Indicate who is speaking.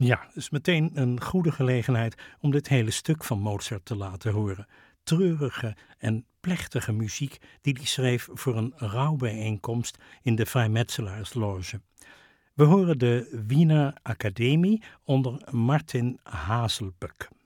Speaker 1: Ja, is meteen een goede gelegenheid om dit hele stuk van Mozart te laten horen. Treurige en plechtige muziek die hij schreef voor een rouwbijeenkomst in de vrijmetselaarsloge. We horen de Wiener Academie onder Martin Haselböck.